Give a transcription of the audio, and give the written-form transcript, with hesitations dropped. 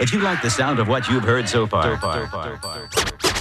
If you like the sound of what you've heard so far,